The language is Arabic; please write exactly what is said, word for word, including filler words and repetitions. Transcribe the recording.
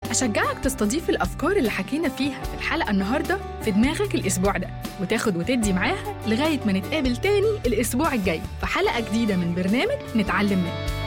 أشجعك تستضيف الأفكار اللي حكينا فيها في الحلقة النهاردة في دماغك الأسبوع ده، وتاخد وتدي معاها لغاية ما نتقابل تاني الأسبوع الجاي في حلقة جديدة من برنامج نتعلم منه.